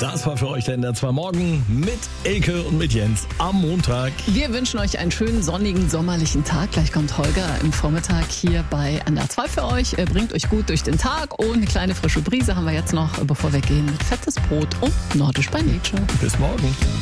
Das war für euch der NDR 2 Morgen mit Elke und mit Jens am Montag. Wir wünschen euch einen schönen, sonnigen, sommerlichen Tag. Gleich kommt Holger im Vormittag hier bei NDR 2 für euch. Er bringt euch gut durch den Tag und eine kleine frische Brise haben wir jetzt noch, bevor wir gehen, mit fettes Brot und Nordisch by Nature. Bis morgen.